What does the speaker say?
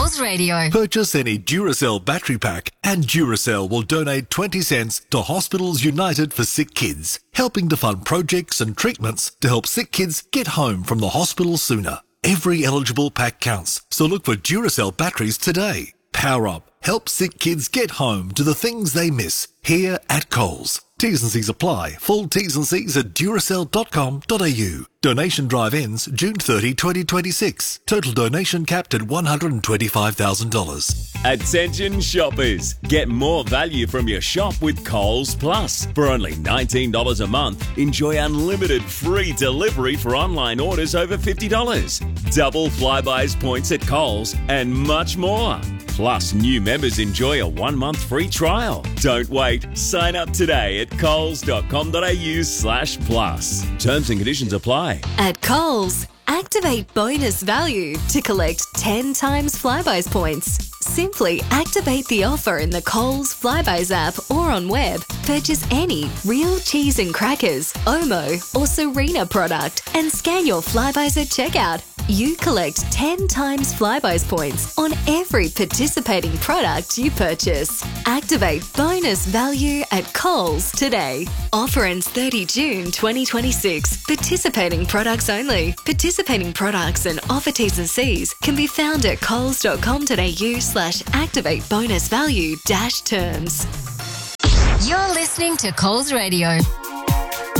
Coles Radio. Purchase any Duracell battery pack and Duracell will donate 20 cents to Hospitals United for Sick Kids, helping to fund projects and treatments to help sick kids get home from the hospital sooner. Every eligible pack counts, so look for Duracell batteries today. Power up. Help sick kids get home to the things they miss here at Coles. T's and C's apply. Full T's and C's at duracell.com.au. Donation drive ends June 30, 2026. Total donation capped at $125,000. Attention shoppers, get more value from your shop with Coles Plus. For only $19 a month, enjoy unlimited free delivery for online orders over $50. Double Flybuys points at Coles and much more. Plus, new members enjoy a 1-month free trial. Don't wait. Sign up today at coles.com.au/plus. Terms and conditions apply. At Coles, activate bonus value to collect 10 times Flybuys points. Simply activate the offer in the Coles Flybuys app or on web. Purchase any real cheese and crackers, Omo or Serena product and scan your Flybuys at checkout. You collect 10 times Flybuys points on every participating product you purchase. Activate bonus value at Coles today. Offer ends 30 June 2026. Participating products only. Participating products and offer T's and C's can be found at coles.com.au/activate bonus value -terms. You're listening to Coles Radio.